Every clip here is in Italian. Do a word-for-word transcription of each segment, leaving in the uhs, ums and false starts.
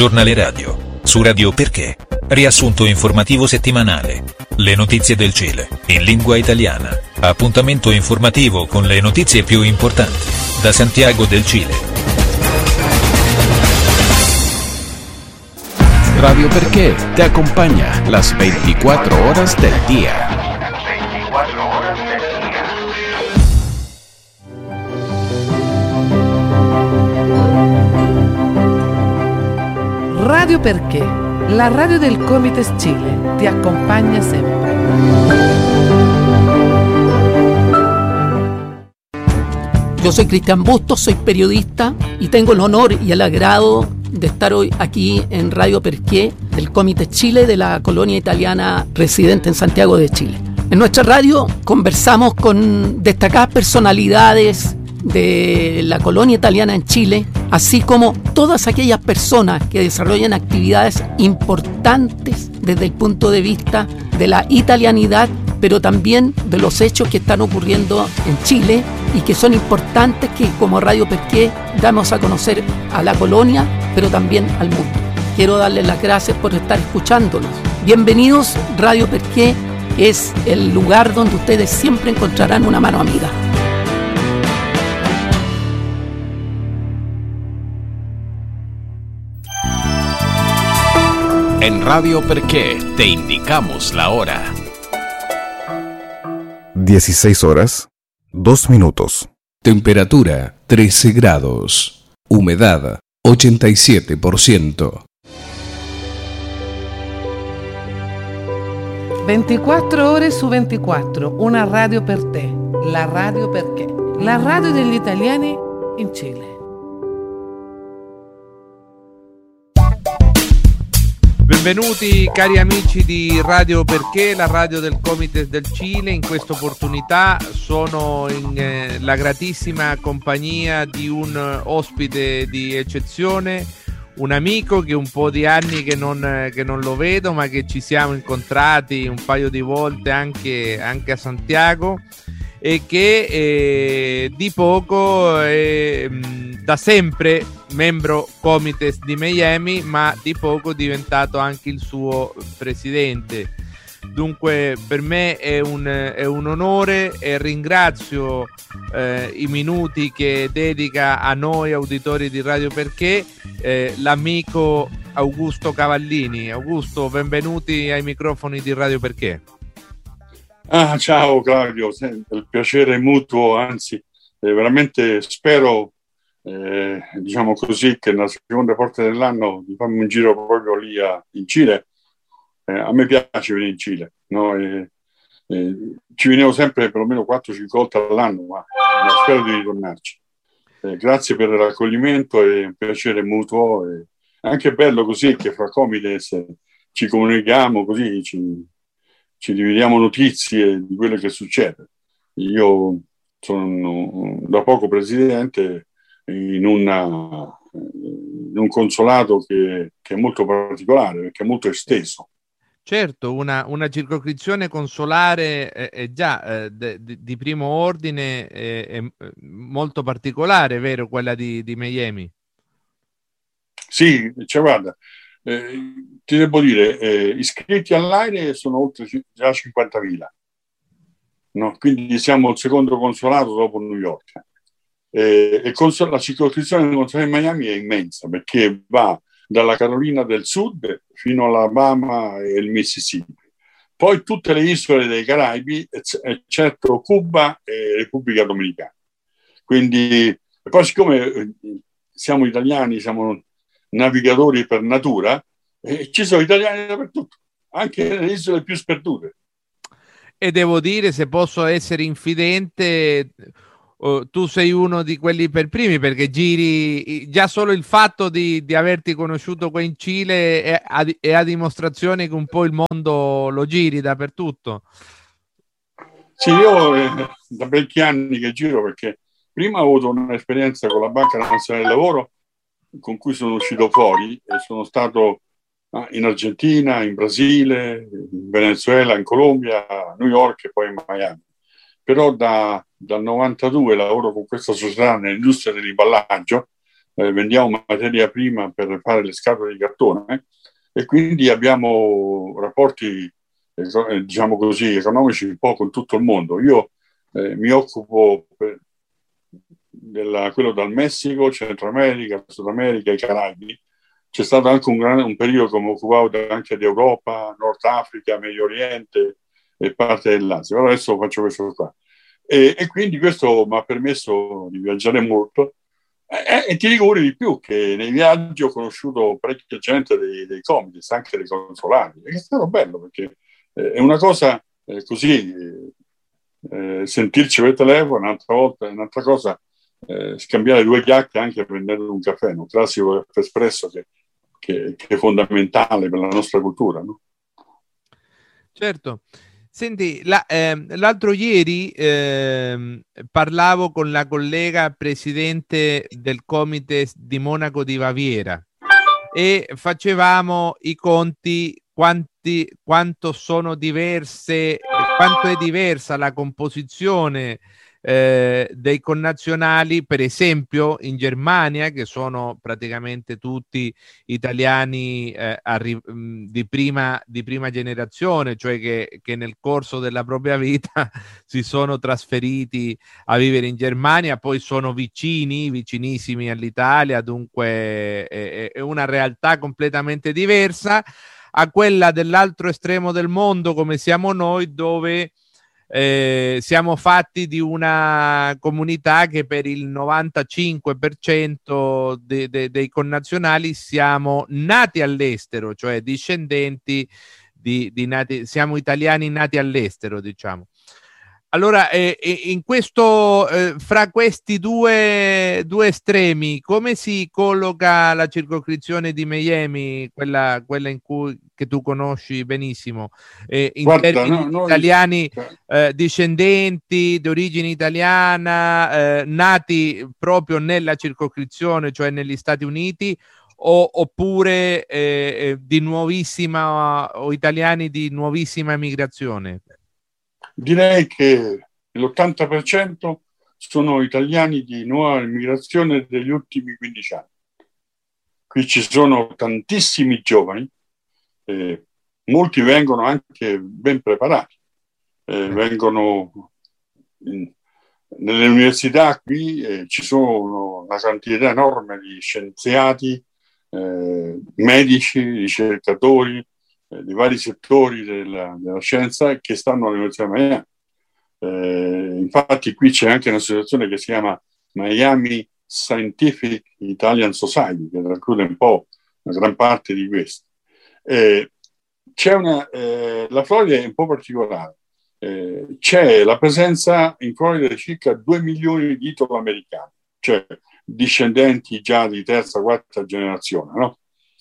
Giornale radio. Su Radio Perché. Riassunto informativo settimanale. Le notizie del Cile, in lingua italiana. Appuntamento informativo con le notizie più importanti. Da Santiago del Cile. Radio Perché te acompaña las veinticuatro horas del día. Radio Perché, la radio del Comites Chile, ti acompaña sempre. Yo soy Cristian Bustos, soy periodista y tengo el honor y el agrado de estar hoy aquí en Radio Perché, del Comites Chile de la colonia italiana residente en Santiago de Chile. En nuestra radio conversamos con destacadas personalidades de la colonia italiana en Chile, así como todas aquellas personas que desarrollan actividades importantes desde el punto de vista de la italianidad, pero también de los hechos que están ocurriendo en Chile y que son importantes, que como Radio Perché damos a conocer a la colonia, pero también al mundo. Quiero darles las gracias por estar escuchándonos. Bienvenidos. Radio Perché es el lugar donde ustedes siempre encontrarán una mano amiga. En Radio Perché te indicamos la hora. dieciséis horas, dos minutos. Temperatura trece grados. Humedad ochenta y siete por ciento. ventiquattro ore su ventiquattro, una radio per te, la Radio Perché, la radio degli italiani in Cile. Benvenuti cari amici di Radio Perché, la radio del Comites del Cile. In questa opportunità sono in eh, la gratissima compagnia di un ospite di eccezione, un amico che un po' di anni che non, che non lo vedo, ma che ci siamo incontrati un paio di volte anche, anche a Santiago, e che eh, di poco è mh, da sempre membro Comites di Miami, ma di poco diventato anche il suo presidente. Dunque per me è un, è un onore e ringrazio eh, i minuti che dedica a noi auditori di Radio Perché eh, l'amico Augusto Cavallini. Augusto, benvenuti ai microfoni di Radio Perché. Ah, ciao Claudio, il piacere è mutuo, anzi eh, veramente spero eh, diciamo così che nella seconda parte dell'anno di farmi un giro proprio lì a, in Cile. Eh, a me piace venire in Cile, no? E, e, ci venivo sempre per lo meno quattro cinque volte all'anno, ma, ma spero di ritornarci. Eh, grazie per l'accoglimento, è un piacere mutuo, e anche bello così che fra Comites ci comunichiamo, così ci ci dividiamo notizie di quello che succede. Io sono da poco presidente in, una, in un consolato che, che è molto particolare, perché è molto esteso. Certo, una, una circoscrizione consolare è, è già eh, de, de, di primo ordine, è, è molto particolare, vero, quella di, di Miami? Sì, cioè guarda, Eh, ti devo dire, eh, iscritti online sono oltre già cinquantamila, no? Quindi siamo il secondo consolato dopo New York. Eh, e consol- la circoscrizione del consolato di Miami è immensa, perché va dalla Carolina del Sud fino all'Alabama e il Mississippi. Poi tutte le isole dei Caraibi, eccetto Cuba e Repubblica Dominicana. Quindi, poi siccome siamo italiani, siamo navigatori per natura, e ci sono italiani dappertutto, anche nelle isole più sperdute. E devo dire, se posso essere infidente, uh, tu sei uno di quelli per primi, perché giri, già solo il fatto di, di averti conosciuto qua in Cile è a, è a dimostrazione che un po' il mondo lo giri dappertutto. Sì, io eh, da parecchi anni che giro, perché prima ho avuto un'esperienza con la Banca Nazionale del Lavoro, con cui sono uscito fuori, e sono stato in Argentina, in Brasile, in Venezuela, in Colombia, a New York e poi in Miami. Però da, dal novantadue lavoro con questa società nell'industria dell'imballaggio, eh, vendiamo materia prima per fare le scatole di cartone, eh, e quindi abbiamo rapporti, eh, diciamo così, economici un po' con tutto il mondo. Io eh, mi occupo per, della, quello dal Messico, Centro America, Sud America, i Caraibi. C'è stato anche un, gran, un periodo che mi occupavo anche di Europa, Nord Africa, Medio Oriente e parte dell'Asia. Però adesso faccio questo qua. E, e quindi questo mi ha permesso di viaggiare molto. E, e ti dico di più che nei viaggi ho conosciuto parecchia gente dei, dei comites, anche dei consolati, e è stato bello perché eh, è una cosa eh, così, eh, sentirci per telefono, un'altra volta, un'altra cosa, eh, scambiare due chiacchiere anche prendendo un caffè, un classico caffè espresso che, che, che è fondamentale per la nostra cultura, no? Certo. Senti, la, eh, l'altro ieri eh, parlavo con la collega presidente del Comites di Monaco di Baviera e facevamo i conti quanti, quanto sono diverse, quanto è diversa la composizione eh, dei connazionali, per esempio in Germania, che sono praticamente tutti italiani eh, arri- di, prima, di prima generazione, cioè che, che nel corso della propria vita si sono trasferiti a vivere in Germania, poi sono vicini, vicinissimi all'Italia, dunque è, è una realtà completamente diversa a quella dell'altro estremo del mondo come siamo noi, dove Eh, siamo fatti di una comunità che per il novantacinque per cento de- de- dei connazionali siamo nati all'estero, cioè discendenti di, di nati, siamo italiani nati all'estero, diciamo. Allora, eh, in questo, eh, fra questi due, due estremi, come si colloca la circoscrizione di Miami, quella, quella in cui che tu conosci benissimo, eh, in Guarda, termini no, noi, italiani, eh, discendenti di origine italiana, eh, nati proprio nella circoscrizione, cioè negli Stati Uniti, o, oppure eh, di nuovissima, o italiani di nuovissima emigrazione? Direi che l'ottanta per cento sono italiani di nuova immigrazione degli ultimi quindici anni. Qui ci sono tantissimi giovani, eh, molti vengono anche ben preparati, eh, vengono in, nelle università qui, eh, ci sono una quantità enorme di scienziati, eh, medici, ricercatori, di vari settori della, della scienza che stanno all'Università di Miami. Eh, infatti qui c'è anche una situazione che si chiama Miami Scientific Italian Society, che racchiude un po' una gran parte di questo. Eh, c'è una, eh, la Florida è un po' particolare. Eh, c'è la presenza in Florida di circa due milioni di italo-americani, cioè discendenti già di terza, quarta generazione, no?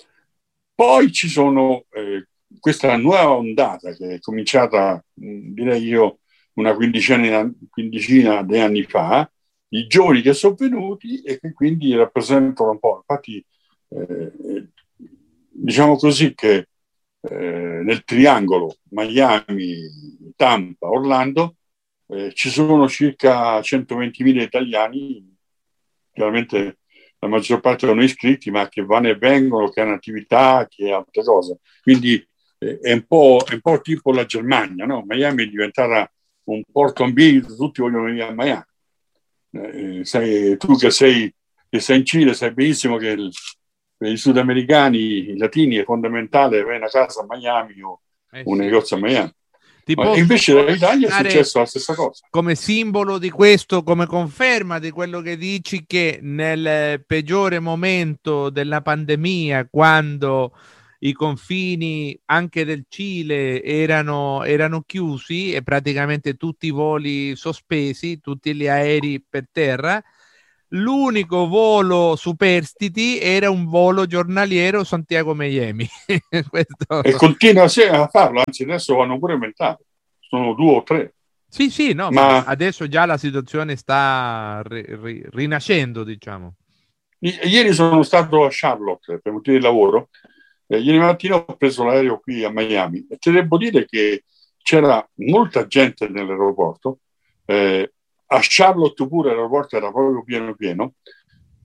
Poi ci sono eh, questa nuova ondata che è cominciata, mh, direi io, una quindicina, quindicina di anni fa, di giovani che sono venuti e che quindi rappresentano un po'. Infatti, eh, diciamo così che eh, nel triangolo Miami, Tampa, Orlando, eh, ci sono circa centoventimila italiani, chiaramente la maggior parte sono iscritti, ma che vanno e vengono, che hanno attività, che altre cose. Quindi eh, è, un po', è un po' tipo la Germania, no? Miami è diventata un porto ambito, tutti vogliono venire a Miami. Eh, sai, tu che sei, che sei in Cile sai benissimo che il, per i sudamericani, i latini, è fondamentale avere una casa a Miami o eh un sì. negozio a Miami. Ma invece dall'Italia è successo la stessa cosa. Come simbolo di questo, come conferma di quello che dici, che nel peggiore momento della pandemia, quando i confini anche del Cile erano, erano chiusi e praticamente tutti i voli sospesi, tutti gli aerei per terra, l'unico volo superstiti era un volo giornaliero Santiago-Miami. Questo... E continua a farlo, anzi adesso vanno pure aumentato, sono due o tre. Sì, sì, no, ma, ma adesso già la situazione sta ri, ri, rinascendo, diciamo. I, ieri sono stato a Charlotte per motivi di lavoro, eh, ieri mattina ho preso l'aereo qui a Miami e ti devo dire che c'era molta gente nell'aeroporto, eh, a Charlotte pure l'aeroporto era proprio pieno pieno,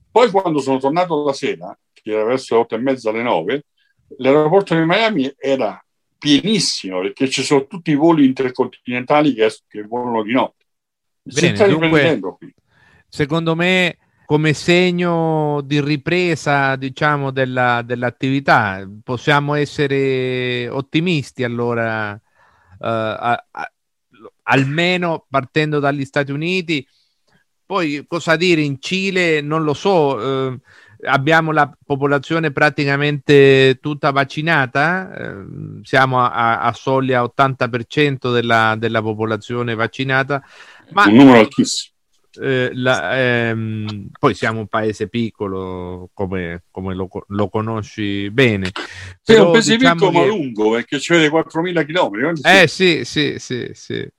Poi quando sono tornato la sera, che era verso le otto e mezza alle nove, l'aeroporto di Miami era pienissimo perché ci sono tutti i voli intercontinentali che, che volano di notte. Si sta riprendendo qui. Secondo me, come segno di ripresa, diciamo, della, dell'attività, possiamo essere ottimisti allora, uh, a, a, almeno partendo dagli Stati Uniti. Poi cosa dire in Cile non lo so, uh, abbiamo la popolazione praticamente tutta vaccinata, eh, siamo a, a soglia ottanta per cento della, della popolazione vaccinata, ma un numero altissimo. Eh, la, ehm, poi siamo un paese piccolo, come, come lo, lo conosci bene. Sì, è un paese diciamo piccolo che... ma lungo, perché ci vede quattromila chilometri. Eh sì, sì, sì, sì.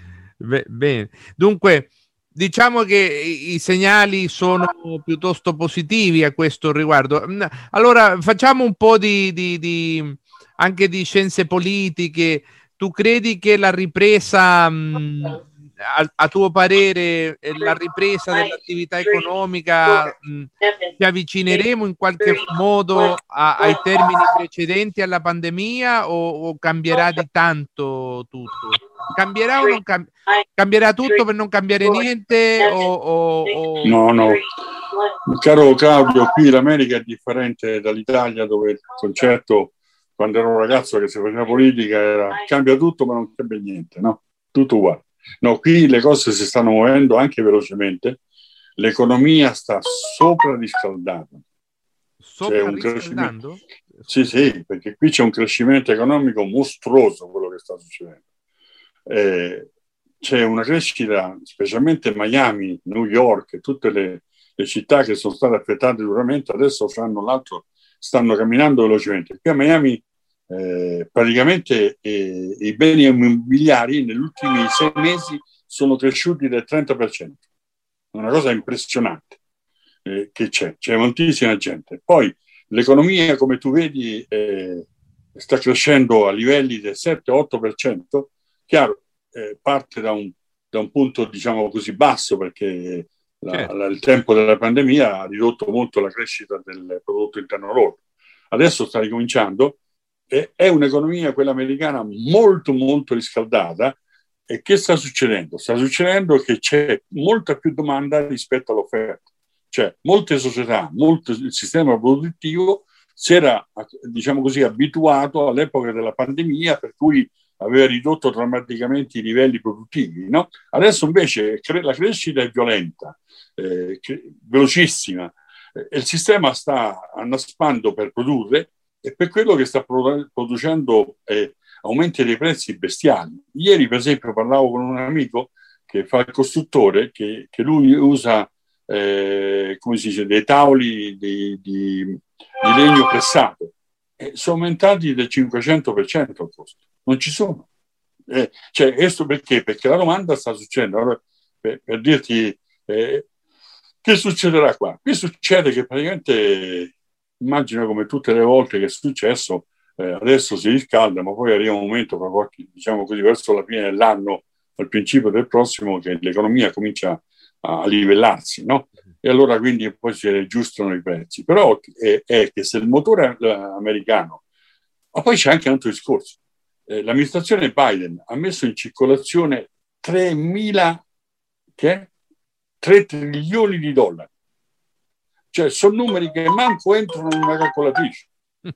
Bene. Dunque, diciamo che i segnali sono piuttosto positivi a questo riguardo. Allora, facciamo un po' di, di, di anche di scienze politiche. Tu credi che la ripresa, mh, a, a tuo parere, la ripresa dell'attività economica, mh, ci avvicineremo in qualche modo a, ai termini precedenti alla pandemia o, o cambierà di tanto tutto? Cambierà o non cam- cambierà tutto per non cambiare niente o, o, o... No, no, caro Claudio, qui l'America è differente dall'Italia, dove il concetto, quando ero un ragazzo che si faceva politica, era cambia tutto ma non cambia niente, no? Tutto uguale. No, qui le cose si stanno muovendo anche velocemente, l'economia sta sopra riscaldata. Sopra c'è un riscaldando? Sì, sì, perché qui c'è un crescimento economico mostruoso quello che sta succedendo. Eh, c'è una crescita, specialmente Miami, New York, tutte le, le città che sono state affettate duramente, adesso fanno l'altro, stanno camminando velocemente. Qui a Miami eh, praticamente eh, i beni immobiliari negli ultimi sei mesi sono cresciuti del trenta per cento. Una cosa impressionante eh, che c'è, c'è moltissima gente. Poi l'economia, come tu vedi, eh, sta crescendo a livelli del sette otto per cento. Chiaro, eh, parte da un, da un punto, diciamo così, basso, perché la, certo. la, il tempo della pandemia ha ridotto molto la crescita del prodotto interno lordo. Adesso sta ricominciando, e è un'economia, quella americana, molto molto riscaldata. E che sta succedendo? Sta succedendo che c'è molta più domanda rispetto all'offerta. Cioè, molte società, molto, il sistema produttivo si era, diciamo così, abituato all'epoca della pandemia, per cui aveva ridotto drammaticamente i livelli produttivi, no? Adesso invece cre- la crescita è violenta, eh, che, velocissima, e eh, il sistema sta annaspando per produrre, e per quello che sta produ- producendo eh, aumenti dei prezzi bestiali. Ieri, per esempio, parlavo con un amico che fa il costruttore, che, che lui usa, eh, come si dice, dei tavoli di, di, di legno pressato, e sono aumentati del cinquecento per cento il costo. Non ci sono. Eh, cioè, questo perché? Perché la domanda sta succedendo. Allora, per, per dirti, eh, che succederà qua? Qui succede che praticamente, immagino come tutte le volte che è successo, eh, adesso si riscalda, ma poi arriva un momento, per qualche, diciamo così, verso la fine dell'anno, al principio del prossimo, che l'economia comincia a livellarsi, no? E allora quindi poi si aggiustano i prezzi. Però è, è che se il motore americano, ma poi c'è anche un altro discorso. Eh, l'amministrazione Biden ha messo in circolazione tremila, che? tre trilioni di dollari. Cioè, sono numeri che manco entrano in una calcolatrice.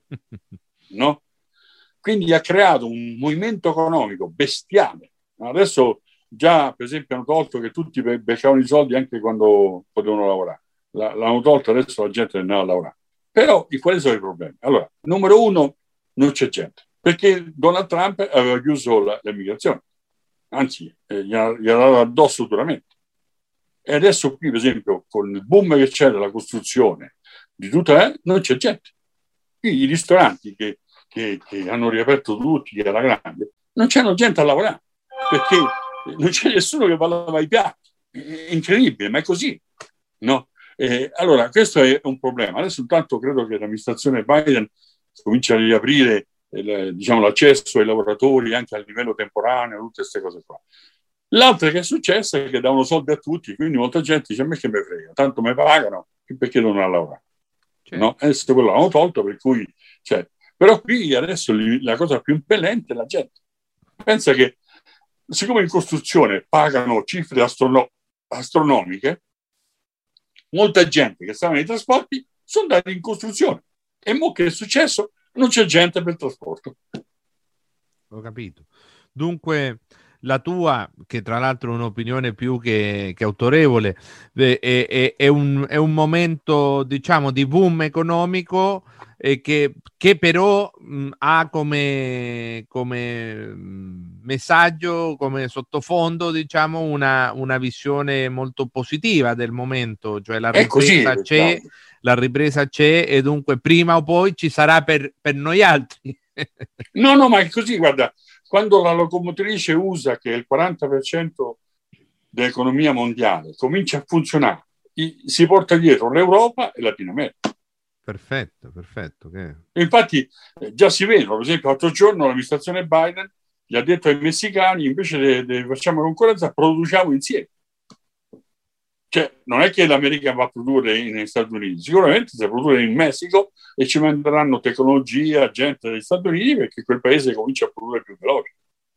No? Quindi ha creato un movimento economico bestiale. Adesso già, per esempio, hanno tolto che tutti beccavano i soldi anche quando potevano lavorare. La, l'hanno tolto, adesso la gente non andava a lavorare. Però, quali sono i problemi? Allora, numero uno, non c'è gente. Perché Donald Trump aveva chiuso la, l'immigrazione, anzi, eh, gli ha dato addosso duramente. E adesso qui, per esempio, con il boom che c'è della costruzione, di tutta, eh, non c'è gente. Qui i ristoranti che, che, che hanno riaperto tutti alla grande, non c'hanno gente a lavorare, perché non c'è nessuno che va a lavare i piatti. È incredibile, ma è così, no? Eh, allora, questo è un problema. Adesso intanto credo che l'amministrazione Biden comincia a riaprire il, diciamo, l'accesso ai lavoratori anche a livello temporaneo, tutte queste cose qua. L'altro che è successo è che davano soldi a tutti, quindi molta gente dice: a me che mi frega, tanto mi pagano, perché non ha lavorato. Certo. No? E se quello l'hanno tolto, per cui, cioè, però qui adesso la cosa più impellente è la gente. Pensa che, siccome in costruzione pagano cifre astrono- astronomiche, molta gente che stava nei trasporti sono andati in costruzione. E mo che è successo? Non c'è gente per il trasporto. Ho capito. Dunque, la tua, che tra l'altro è un'opinione più che, che autorevole, è, è, è, un, è un momento, diciamo, di boom economico e che, che però mh, ha come, come mh, messaggio, come sottofondo, diciamo, una, una visione molto positiva del momento, cioè la È così, ripresa c'è, Claudio. la ripresa c'è e dunque prima o poi ci sarà per, per noi altri. No, no, ma è così, guarda, quando la locomotrice U S A, che è il quaranta per cento dell'economia mondiale, comincia a funzionare, si porta dietro l'Europa e Latino America. Perfetto, perfetto. Che... Infatti eh, già si vede, per esempio, l'altro giorno l'amministrazione Biden gli ha detto ai messicani, invece di facciamo concorrenza, produciamo insieme. Cioè, non è che l'America va a produrre negli Stati Uniti, sicuramente si produrre in Messico e ci manderanno tecnologia, gente dagli Stati Uniti, perché quel paese comincia a produrre più veloce.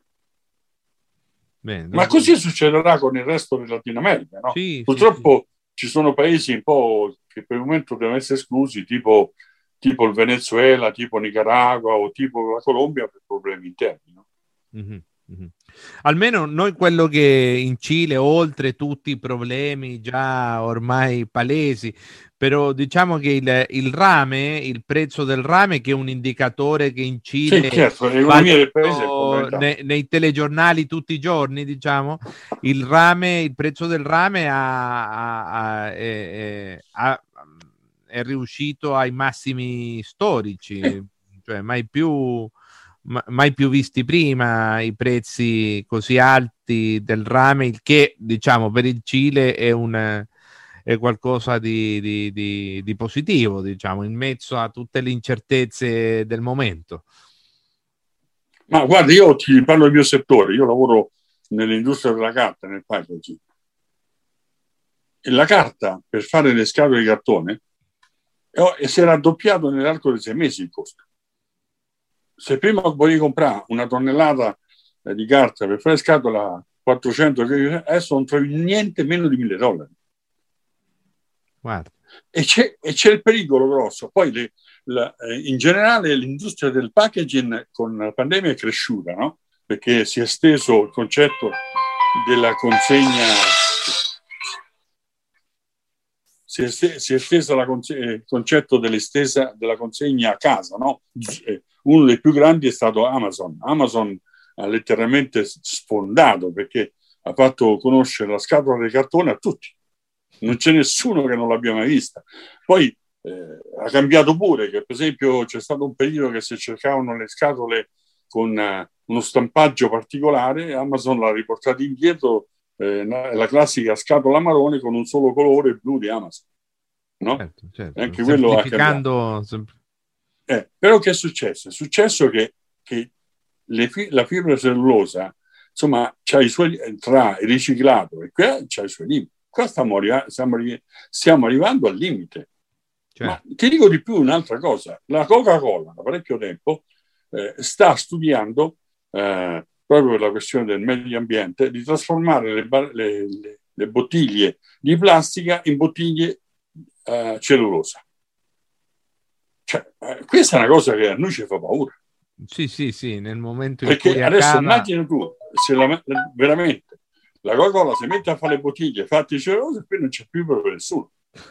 Bene, Ma così succederà con il resto del Latino America, no? Sì, Purtroppo sì, ci sono paesi un po' che per il momento devono essere esclusi, tipo, tipo il Venezuela, tipo Nicaragua o tipo la Colombia, per problemi interni, no? Mm-hmm. Mm-hmm. Almeno noi quello che in Cile, oltre tutti i problemi già ormai palesi, però diciamo che il, il rame, il prezzo del rame, che è un indicatore che in Cile sì, certo, l'economia del paese è fondamentale. nei, nei telegiornali tutti i giorni, diciamo, il rame, il prezzo del rame ha, ha, ha, è, è, è riuscito ai massimi storici, Eh. cioè mai più mai più visti prima i prezzi così alti del rame, il che diciamo per il Cile è un è qualcosa di, di, di, di positivo, diciamo, in mezzo a tutte le incertezze del momento. Ma guarda, io ti parlo del mio settore, io lavoro nell'industria della carta, nel packaging, e la carta per fare le scatole di cartone e si è raddoppiato nell'arco di sei mesi il costo. Se prima volevi comprare una tonnellata eh, di carta per fare scatola quattrocento, adesso non trovi niente meno di mille dollari. Guarda. E c'è, e c'è il pericolo grosso. Poi le, la, eh, in generale l'industria del packaging con la pandemia è cresciuta, no? Perché si è esteso il concetto della consegna, si è, si è esteso la conse- il concetto dell'estesa della consegna a casa, no? Uno dei più grandi è stato Amazon. Amazon ha letteralmente sfondato perché ha fatto conoscere la scatola di cartone a tutti. Non c'è nessuno che non l'abbia mai vista. Poi eh, ha cambiato pure, che per esempio c'è stato un periodo che se cercavano le scatole con uh, uno stampaggio particolare, Amazon l'ha riportata indietro, eh, la classica scatola marrone con un solo colore blu di Amazon. No? Certo, certo. Anche quello ha cambiato. Sem- Eh, però che è successo? È successo che, che le fi- la fibra cellulosa, insomma, c'ha i suoi, tra il riciclato e qua c'ha i suoi limiti. Qua stiamo, arri- stiamo, arri- stiamo arrivando al limite. Certo. Ma ti dico di più un'altra cosa. La Coca-Cola, da parecchio tempo, eh, sta studiando, eh, proprio per la questione del medio ambiente, di trasformare le, bar- le, le, le bottiglie di plastica in bottiglie eh, cellulosa. Cioè, eh, questa è una cosa che a noi ci fa paura. Sì, sì, sì, nel momento in perché cui adesso accada... immagina tu, se la, veramente la Coca-Cola si mette a fare le bottiglie fatte di cellulosa e poi non c'è più per nessuno.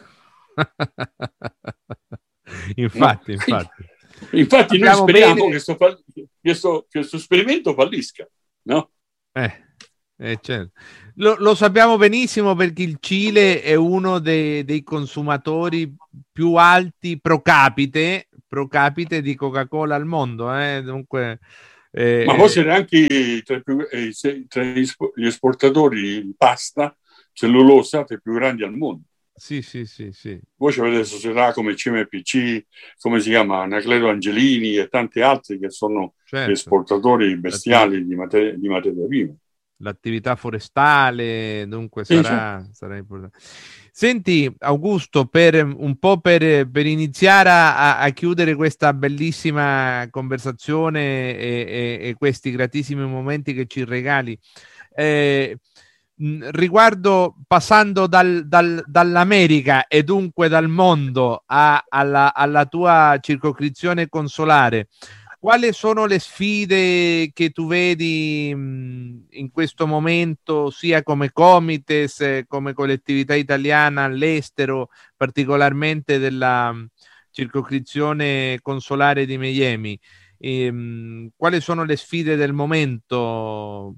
infatti, no? infatti. Infatti noi speriamo bene... che questo questo, questo esperimento fallisca, no? Eh. Eh, certo. lo, lo sappiamo benissimo perché il Cile è uno dei, dei consumatori più alti pro capite, pro capite di Coca-Cola al mondo. Eh? Dunque, eh, ma forse anche tra, più, eh, tra gli esportatori di pasta cellulosa tra i più grandi al mondo. Sì, sì, sì, sì. Voi avete società come C M P C, come si chiama, Anacleto Angelini e tanti altri che sono certo. esportatori bestiali di materia, di materia prima. l'attività forestale, dunque Sì, sarà, sarà importante. Senti Augusto, per un po' per, per iniziare a, a chiudere questa bellissima conversazione e, e, e questi gratissimi momenti che ci regali, eh, mh, riguardo, passando dal, dal, dall'America e dunque dal mondo a, alla, alla tua circoscrizione consolare, quali sono le sfide che tu vedi mh, in questo momento, sia come Comites, eh, come collettività italiana all'estero, particolarmente della mh, circoscrizione consolare di Miami? E, mh, quali sono le sfide del momento?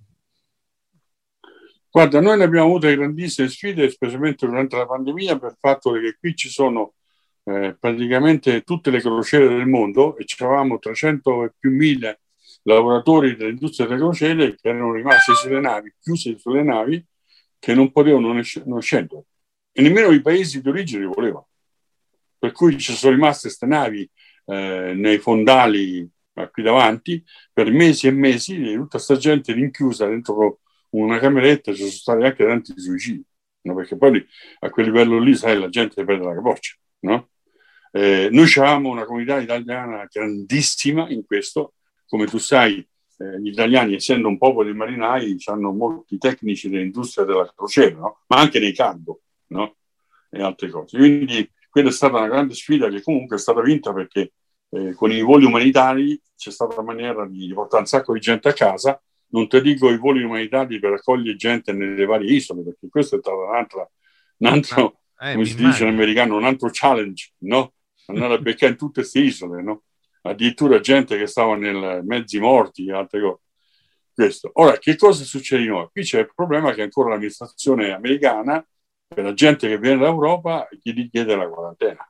Guarda, noi ne abbiamo avute grandissime sfide, specialmente durante la pandemia, per il fatto che qui ci sono eh, praticamente tutte le crociere del mondo e avevamo trecento e più mille lavoratori dell'industria delle crociere che erano rimasti sulle navi, chiusi sulle navi, che non potevano non, non scendere. E nemmeno i paesi di origine volevano. Per cui ci sono rimaste queste navi eh, nei fondali qui davanti per mesi e mesi, e tutta questa gente rinchiusa dentro una cameretta. Ci sono stati anche tanti suicidi, no? Perché poi a quel livello lì, sai, la gente perde la capoccia, no? Eh, noi avevamo una comunità italiana grandissima in questo, come tu sai, eh, gli italiani, essendo un popolo di marinai, hanno molti tecnici dell'industria della crociera, no? Ma anche nei cargo, no? E altre cose. Quindi quella è stata una grande sfida che comunque è stata vinta, perché eh, con i voli umanitari c'è stata una maniera di portare un sacco di gente a casa. Non ti dico i voli umanitari per accogliere gente nelle varie isole, perché questo è stato un altro, un altro eh, come si immagino. dice in americano, un altro challenge, no? Andare a beccare in tutte queste isole, no? Addirittura gente che stava nel mezzi morti e altre cose. Questo. Ora, che cosa succede di nuovo? Qui c'è il problema che ancora l'amministrazione americana, per la gente che viene dall'Europa, gli richiede la quarantena.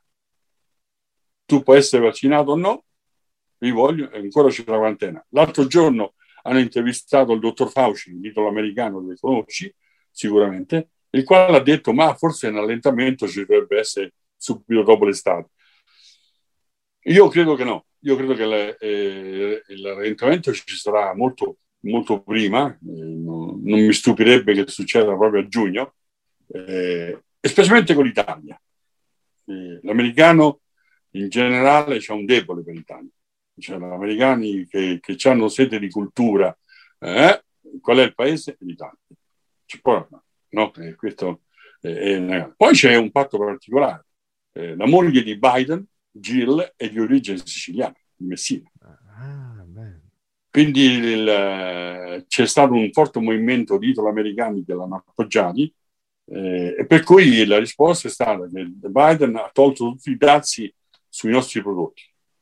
Tu puoi essere vaccinato o no, vi voglio, e ancora c'è la quarantena. L'altro giorno hanno intervistato il dottor Fauci, il titolo americano, che conosci sicuramente, il quale ha detto ma forse un allentamento ci dovrebbe essere subito dopo l'estate. Io credo che no, io credo che le, eh, l'allentamento ci sarà molto, molto prima, eh, non, non mi stupirebbe che succeda proprio a giugno, eh, specialmente con l'Italia. Eh, l'americano in generale c'ha un debole per l'Italia. Cioè, gli americani che, che hanno sete di cultura, eh, qual è il paese? L'Italia. C'è poi, no? Eh, questo è, è... Poi c'è un fatto particolare. Eh, la moglie di Biden, Jill, è di origine siciliana, di Messina. Ah, Quindi il, c'è stato un forte movimento di italo-americani che l'hanno appoggiati, eh, e per cui la risposta è stata che Biden ha tolto tutti i dazi sui nostri prodotti.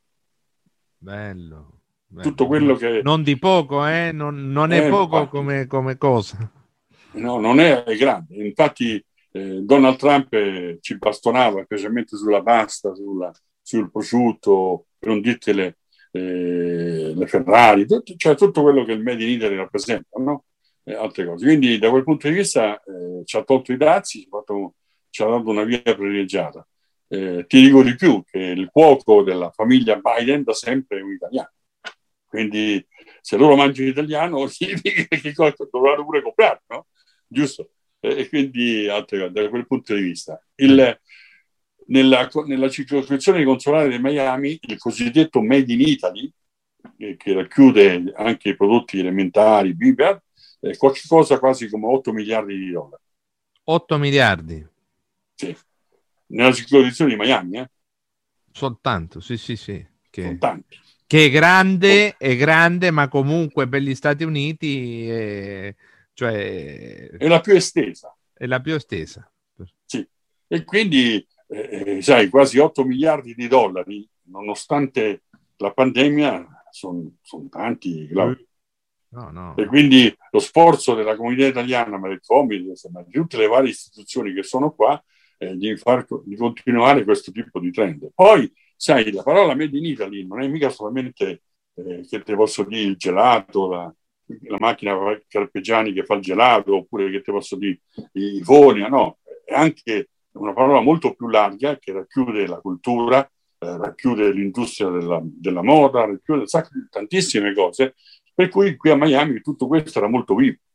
Bello, bello. Tutto quello che non di poco, eh? non, non è eh, poco infatti, come, come cosa. No, non è grande. Infatti eh, Donald Trump eh, ci bastonava, specialmente sulla pasta, sulla, sul prosciutto, per non dirti le, eh, le Ferrari, tutto, cioè tutto quello che il Made in Italy rappresenta, no? E altre cose. Quindi da quel punto di vista eh, ci ha tolto i dazi, ci ha, fatto, ci ha dato una via privilegiata. Eh, ti dico di più, che il cuoco della famiglia Biden da sempre è un italiano, quindi se loro mangiano italiano significa che dovranno pure comprare, no? Giusto? E eh, quindi altre, da quel punto di vista il, nella, nella circoscrizione consolare di Miami il cosiddetto Made in Italy, eh, che racchiude anche i prodotti elementari, Bibia, è qualcosa quasi come otto miliardi di dollari. otto miliardi? Sì. Nella circoscrizione di Miami, eh? Soltanto, sì, sì, sì. Che, Soltanto. che è grande, è grande, ma comunque per gli Stati Uniti è, cioè, è la più estesa. È la più estesa. Sì. E quindi, eh, sai, quasi otto miliardi di dollari, nonostante la pandemia, sono son tanti. No, no. E quindi lo sforzo della comunità italiana, ma del Comites, ma di tutte le varie istituzioni che sono qua, Eh, di, far, di continuare questo tipo di trend. Poi, sai, la parola Made in Italy non è mica solamente eh, che te posso dire il gelato, la, la macchina Carpegiani che fa il gelato, oppure che te posso dire i forni, no, è anche una parola molto più larga che racchiude la cultura, eh, racchiude l'industria della, della moda, racchiude tantissime cose, per cui qui a Miami tutto questo era molto vivo.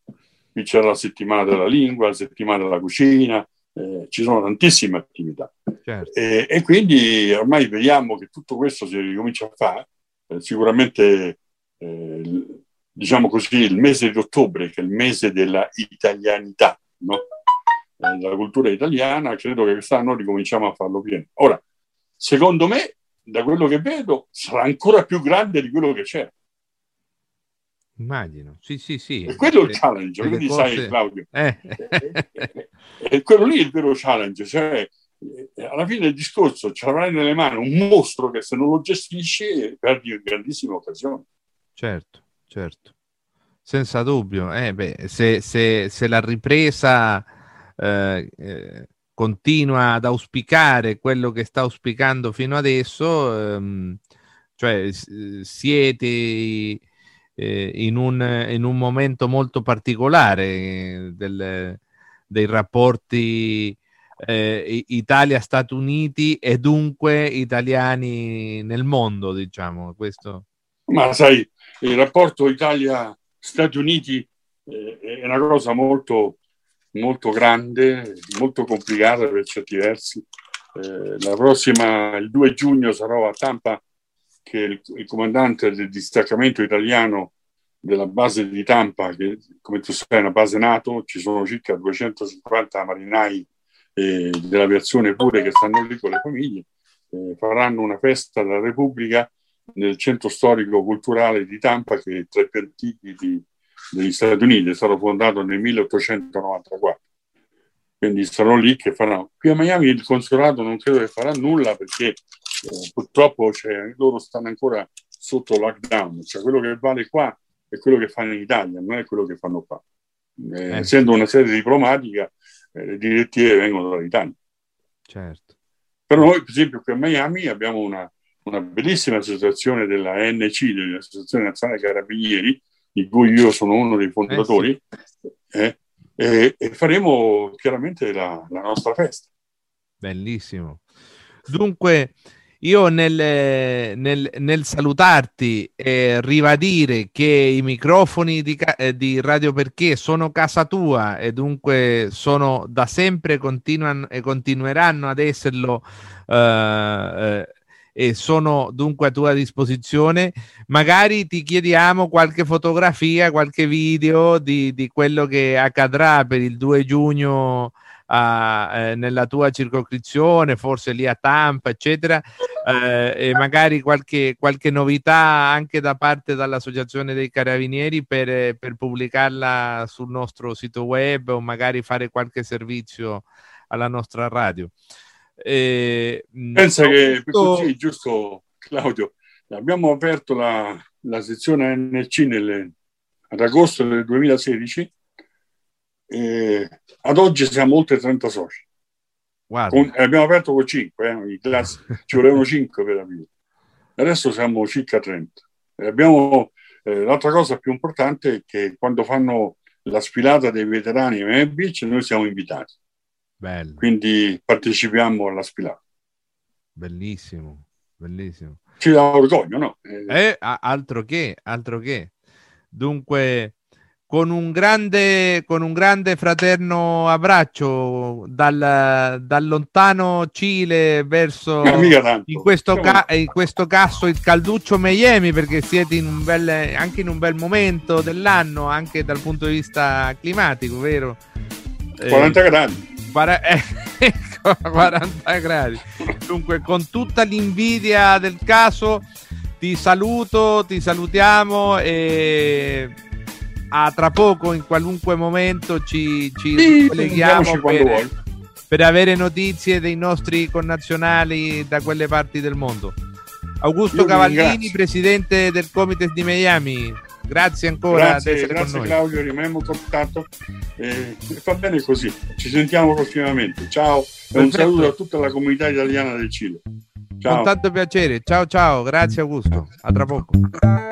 qui c'è la settimana della lingua, la settimana della cucina, eh, ci sono tantissime attività. Certo. E, e quindi ormai vediamo che tutto questo si ricomincia a fare. Eh, sicuramente, eh, diciamo così, il mese di ottobre, che è il mese della italianità, no? eh, della cultura italiana, credo che quest'anno ricominciamo a farlo pieno. Ora, secondo me, da quello che vedo, sarà ancora più grande di quello che c'era. Immagino, sì, sì, sì. E quello è il challenge, quindi cose... sai, Claudio, eh. è quello lì il vero challenge, cioè alla fine del discorso ci avrai nelle mani un mostro che se non lo gestisci perdi grandissime occasioni. Certo, certo, senza dubbio. Eh, beh, se, se, se la ripresa eh, eh, continua ad auspicare quello che sta auspicando fino adesso, ehm, cioè siete in un, in un momento molto particolare del, dei rapporti eh, Italia-Stati Uniti e dunque italiani nel mondo, diciamo. Questo. Ma sai, il rapporto Italia-Stati Uniti eh, è una cosa molto, molto grande, molto complicata per certi versi. Eh, la prossima, il due giugno, sarò a Tampa, che il, il comandante del distaccamento italiano della base di Tampa, che come tu sai è una base NATO, ci sono circa duecentocinquanta marinai eh, dell'aviazione pure che stanno lì con le famiglie, eh, faranno una festa della Repubblica nel centro storico culturale di Tampa, che è tra i più antichi di, degli Stati Uniti, è stato fondato nel milleottocentonovantaquattro. Quindi sarò lì che faranno. Qui a Miami il consolato non credo che farà nulla, perché eh, purtroppo cioè, loro stanno ancora sotto lockdown, cioè quello che vale qua è quello che fanno in Italia, non è quello che fanno qua. Eh, eh. Essendo una sede diplomatica, eh, le direttive vengono dall'Italia. Certo. Però noi, per esempio, qui a Miami abbiamo una, una bellissima associazione della A N C, dell'Associazione Nazionale Carabinieri, di cui io sono uno dei fondatori, eh sì. eh, e, e faremo chiaramente la, la nostra festa. Bellissimo. Dunque, io nel, nel, nel salutarti e ribadire che i microfoni di, eh, di Radio Perché sono casa tua e dunque sono da sempre, continuano e continueranno ad esserlo, eh, eh, e sono dunque a tua disposizione. Magari ti chiediamo qualche fotografia, qualche video di, di quello che accadrà per il due giugno a, eh, nella tua circoscrizione, forse lì a Tampa, eccetera, eh, e magari qualche, qualche novità anche da parte dall'Associazione dei Carabinieri per, per pubblicarla sul nostro sito web, o magari fare qualche servizio alla nostra radio. Eh, Pensa che questo... così, giusto Claudio, abbiamo aperto la, la sezione A N C nelle, ad agosto del duemilasedici e ad oggi siamo oltre trenta soci. Con, abbiamo aperto con cinque, eh, i classi, ci volevano cinque per aprire, adesso siamo circa trenta. E abbiamo, eh, l'altra cosa più importante è che quando fanno la sfilata dei veterani Miami Beach noi siamo invitati. Bello. Quindi partecipiamo alla sfilata. Bellissimo, bellissimo. Ci dà orgoglio, no? Eh, altro che, altro che. Dunque, con un grande, con un grande fraterno abbraccio dal, dal lontano Cile verso, in questo, ca- in questo caso, il calduccio Miami, perché siete in un bel, anche in un bel momento dell'anno, anche dal punto di vista climatico, vero? quaranta eh, gradi. quaranta gradi. Dunque, con tutta l'invidia del caso, ti saluto, ti salutiamo e a tra poco, in qualunque momento ci, ci sì, colleghiamo per, per avere notizie dei nostri connazionali da quelle parti del mondo. Augusto Cavallini, presidente del Comites di Miami, grazie ancora. Grazie, di essere grazie con noi. Claudio, rimaniamo in contatto e va bene così, ci sentiamo prossimamente. Ciao. E un saluto a tutta la comunità italiana del Cile. Ciao. Con tanto piacere, ciao ciao, grazie Augusto, a tra poco.